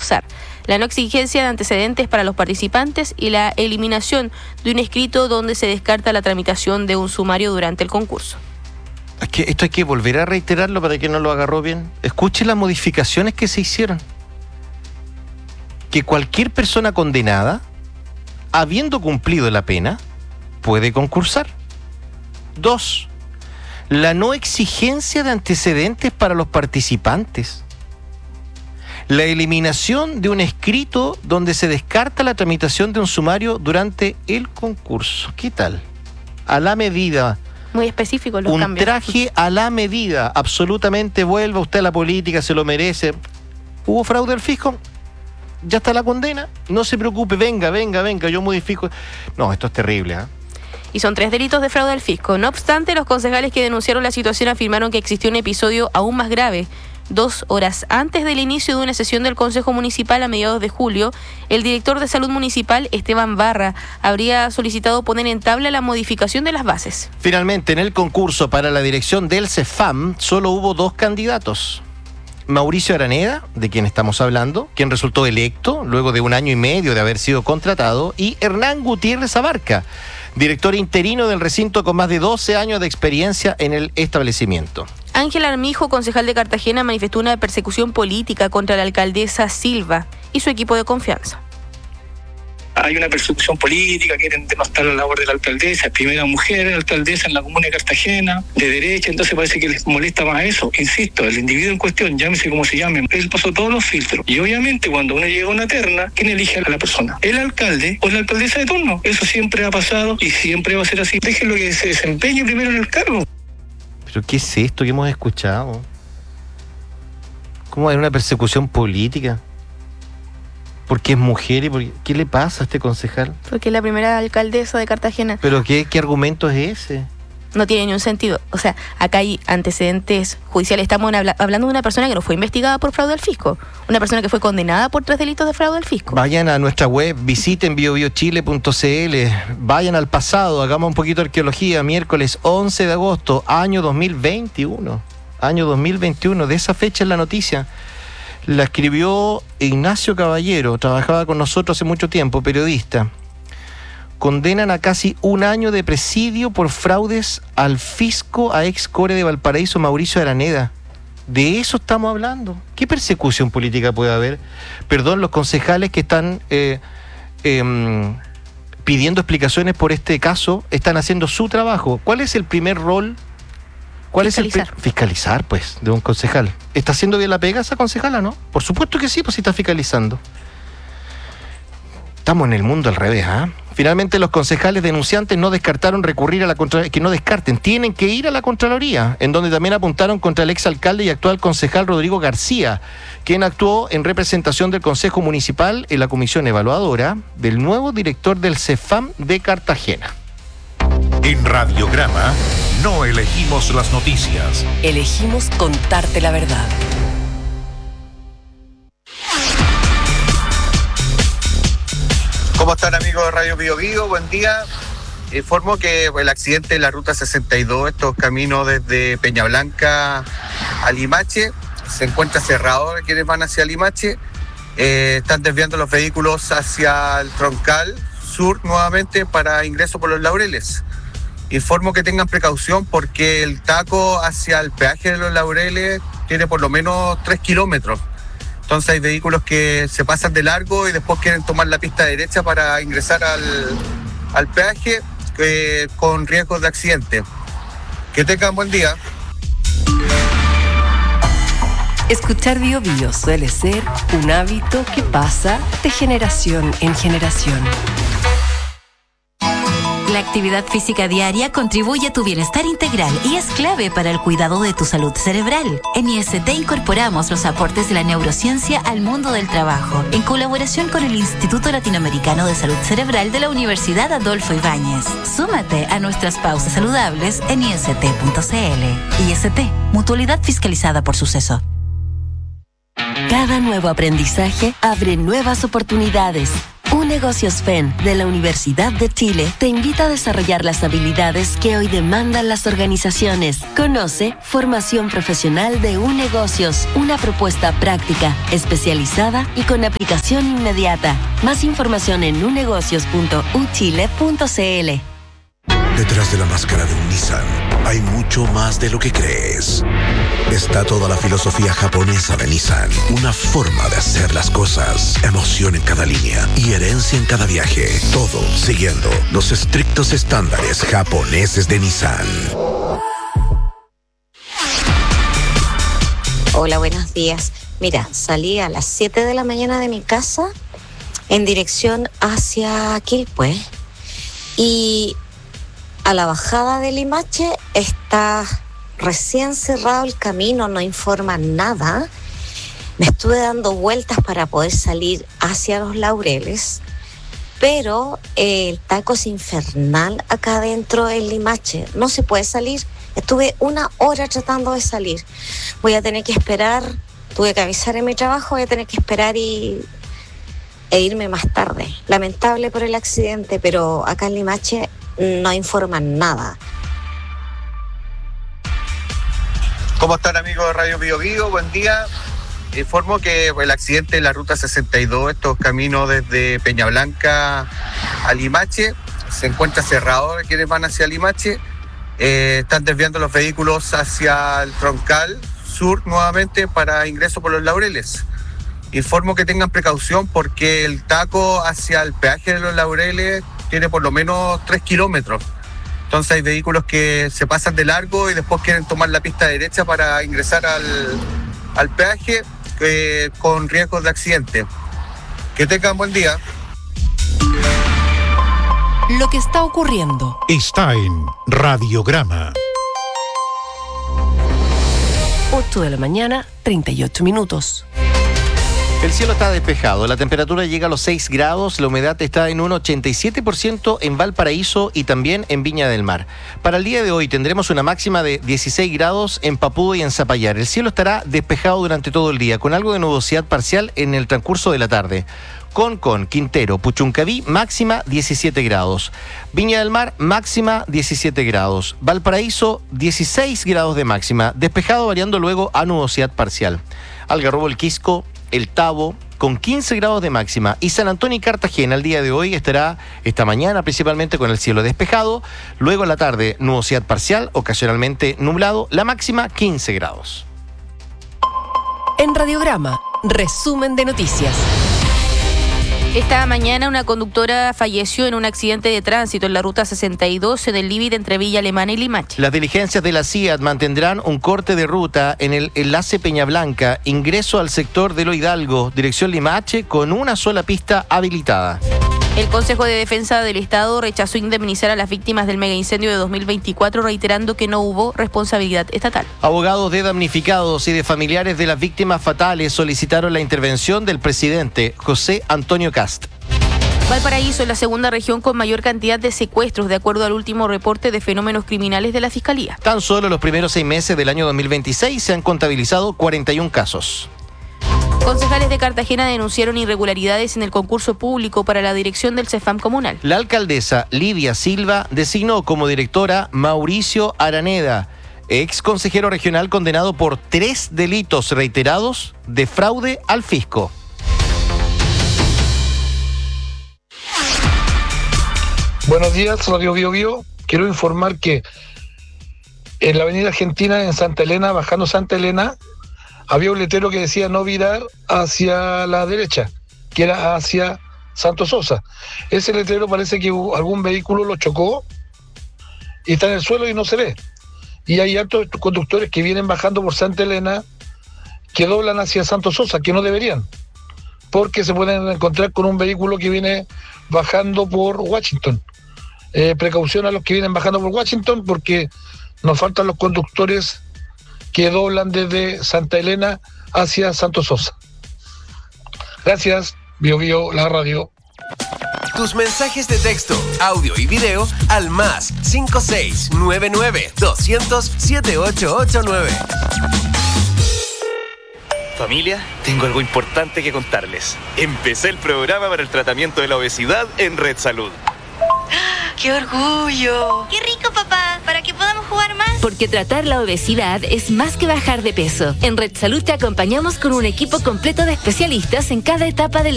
concursar, la no exigencia de antecedentes para los participantes y la eliminación de un escrito donde se descarta la tramitación de un sumario durante el concurso. Esto hay que volver a reiterarlo para que no lo agarró bien. Escuche las modificaciones que se hicieron. Que cualquier persona condenada, habiendo cumplido la pena, puede concursar. 2. La no exigencia de antecedentes para los participantes. La eliminación de un escrito donde se descarta la tramitación de un sumario durante el concurso. ¿Qué tal? A la medida. Muy específico los cambios. Un traje a la medida. Absolutamente, vuelva usted a la política, se lo merece. ¿Hubo fraude al fisco? Ya está la condena. No se preocupe, venga, yo modifico. No, esto es terrible, ¿eh? Y son 3 delitos de fraude al fisco. No obstante, los concejales que denunciaron la situación afirmaron que existió un episodio aún más grave. 2 horas antes del inicio de una sesión del Consejo Municipal a mediados de julio, el director de Salud Municipal, Esteban Barra, habría solicitado poner en tabla la modificación de las bases. Finalmente, en el concurso para la dirección del CEFAM, solo hubo 2 candidatos. Mauricio Araneda, de quien estamos hablando, quien resultó electo luego de 1 año y medio de haber sido contratado, y Hernán Gutiérrez Abarca, director interino del recinto con más de 12 años de experiencia en el establecimiento. Ángel Armijo, concejal de Cartagena, manifestó una persecución política contra la alcaldesa Silva y su equipo de confianza. Hay una persecución política, quieren denostar la labor de la alcaldesa, primera mujer alcaldesa en la comuna de Cartagena, de derecha, entonces parece que les molesta más eso. Insisto, el individuo en cuestión, llámese como se llame, él pasó todos los filtros. Y obviamente cuando uno llega a una terna, ¿quién elige a la persona? ¿El alcalde o la alcaldesa de turno? Eso siempre ha pasado y siempre va a ser así. Déjenlo que se desempeñe primero en el cargo. ¿Pero qué es esto que hemos escuchado? ¿Cómo hay una persecución política? Porque es mujer y ¿qué le pasa a este concejal? Porque es la primera alcaldesa de Cartagena. ¿Pero qué argumento es ese? No tiene ni un sentido. O sea, acá hay antecedentes judiciales. Estamos hablando de una persona que no fue investigada por fraude al fisco. Una persona que fue condenada por 3 delitos de fraude al fisco. Vayan a nuestra web, visiten biobiochile.cl, vayan al pasado, hagamos un poquito de arqueología. Miércoles 11 de agosto, año 2021. Año 2021, de esa fecha es la noticia. La escribió Ignacio Caballero, trabajaba con nosotros hace mucho tiempo, periodista. Condenan a casi 1 año de presidio por fraudes al fisco a ex core de Valparaíso, Mauricio Araneda. De eso estamos hablando. ¿Qué persecución política puede haber? Perdón, los concejales que están pidiendo explicaciones por este caso están haciendo su trabajo. ¿Cuál es el primer rol? Fiscalizar, pues, de un concejal. ¿Está haciendo bien la pega esa concejala, no? Por supuesto que sí, pues si está fiscalizando. Estamos en el mundo al revés, ¿ah? Finalmente, los concejales denunciantes no descartaron recurrir a la Contraloría, que no descarten, tienen que ir a la Contraloría, en donde también apuntaron contra el exalcalde y actual concejal Rodrigo García, quien actuó en representación del Consejo Municipal en la comisión evaluadora del nuevo director del CEFAM de Cartagena. En Radiograma no elegimos las noticias. Elegimos contarte la verdad. ¿Cómo están, amigos de Radio Bio Bio? Buen día. Informo que el accidente de la ruta 62, estos caminos desde Peña Blanca a Limache, se encuentra cerrado. Quienes van hacia Limache están desviando los vehículos hacia el Troncal Sur nuevamente para ingreso por los Laureles. Informo que tengan precaución porque el taco hacia el peaje de los Laureles tiene por lo menos 3 kilómetros. Entonces hay vehículos que se pasan de largo y después quieren tomar la pista derecha para ingresar al peaje con riesgos de accidente. Que tengan buen día. Escuchar Bio Bio suele ser un hábito que pasa de generación en generación. La actividad física diaria contribuye a tu bienestar integral y es clave para el cuidado de tu salud cerebral. En IST incorporamos los aportes de la neurociencia al mundo del trabajo, en colaboración con el Instituto Latinoamericano de Salud Cerebral de la Universidad Adolfo Ibáñez. Súmate a nuestras pausas saludables en IST.cl. IST, mutualidad fiscalizada por Suceso. Cada nuevo aprendizaje abre nuevas oportunidades. Unegocios FEN de la Universidad de Chile te invita a desarrollar las habilidades que hoy demandan las organizaciones. Conoce Formación Profesional de Unegocios, una propuesta práctica, especializada y con aplicación inmediata. Más información en unegocios.uchile.cl. Detrás de la máscara de un Nissan hay mucho más de lo que crees. Está toda la filosofía japonesa de Nissan, una forma de hacer las cosas, emoción en cada línea y herencia en cada viaje. Todo siguiendo los estrictos estándares japoneses de Nissan. Hola, buenos días. Mira, salí a las 7 de la mañana de mi casa en dirección hacia Quilpué y a la bajada de Limache está recién cerrado el camino, no informa nada. Me estuve dando vueltas para poder salir hacia Los Laureles, pero el taco es infernal acá adentro en Limache. No se puede salir. Estuve 1 hora tratando de salir. Voy a tener que esperar, tuve que avisar en mi trabajo, voy a tener que esperar e irme más tarde. Lamentable por el accidente, pero acá en Limache no informan nada. ¿Cómo están, amigos de Radio Bio Bio? Buen día. Informo que el accidente en la ruta 62, estos caminos desde Peña Blanca a Limache, se encuentra cerrado. Quienes van hacia Limache están desviando los vehículos hacia el troncal sur nuevamente para ingreso por Los Laureles. Informo que tengan precaución porque el taco hacia el peaje de Los Laureles tiene por lo menos 3 kilómetros. Entonces hay vehículos que se pasan de largo y después quieren tomar la pista derecha para ingresar al peaje con riesgos de accidente. Que tengan buen día. Lo que está ocurriendo Está en Radiograma. 8 de la mañana, 38 minutos. El cielo está despejado, la temperatura llega a los 6 grados, la humedad está en un 87% en Valparaíso y también en Viña del Mar. Para el día de hoy tendremos una máxima de 16 grados en Papudo y en Zapallar. El cielo estará despejado durante todo el día, con algo de nubosidad parcial en el transcurso de la tarde. Concón, Quintero, Puchuncaví, máxima 17 grados. Viña del Mar, máxima 17 grados. Valparaíso, 16 grados de máxima, despejado variando luego a nubosidad parcial. Algarrobo, El Quisco, El Tabo, con 15 grados de máxima. Y San Antonio y Cartagena el día de hoy estará, esta mañana principalmente, con el cielo despejado. Luego en la tarde, nubosidad parcial, ocasionalmente nublado. La máxima, 15 grados. En Radiograma, resumen de noticias. Esta mañana una conductora falleció en un accidente de tránsito en la ruta 62 en el límite entre Villa Alemana y Limache. Las diligencias de la CIAT mantendrán un corte de ruta en el enlace Peña Blanca, ingreso al sector de Lo Hidalgo, dirección Limache, con una sola pista habilitada. El Consejo de Defensa del Estado rechazó indemnizar a las víctimas del megaincendio de 2024, reiterando que no hubo responsabilidad estatal. Abogados de damnificados y de familiares de las víctimas fatales solicitaron la intervención del presidente José Antonio Kast. Valparaíso es la segunda región con mayor cantidad de secuestros, de acuerdo al último reporte de fenómenos criminales de la Fiscalía. Tan solo en los primeros 6 meses del año 2026 se han contabilizado 41 casos. Concejales de Cartagena denunciaron irregularidades en el concurso público para la dirección del CEFAM comunal. La alcaldesa Lidia Silva designó como directora Mauricio Araneda, ex consejero regional condenado por 3 delitos reiterados de fraude al fisco. Buenos días, Radio Bio Bio. Quiero informar que en la avenida Argentina, en Santa Elena, bajando Santa Elena, había un letrero que decía no virar hacia la derecha, que era hacia Santo Sosa. Ese letrero parece que algún vehículo lo chocó y está en el suelo y no se ve. Y hay hartos conductores que vienen bajando por Santa Elena que doblan hacia Santo Sosa, que no deberían, porque se pueden encontrar con un vehículo que viene bajando por Washington. Precaución a los que vienen bajando por Washington, porque nos faltan los conductores que doblan desde Santa Elena hacia Santo Sosa. Gracias, Bio Bio, la radio. Tus mensajes de texto, audio y video al más 5699 200 7889. Familia, tengo algo importante que contarles. Empecé el programa para el tratamiento de la obesidad en Red Salud. ¡Qué orgullo! ¡Qué rico, papá! Para que podamos jugar más. Porque tratar la obesidad es más que bajar de peso. En Red Salud te acompañamos con un equipo completo de especialistas en cada etapa del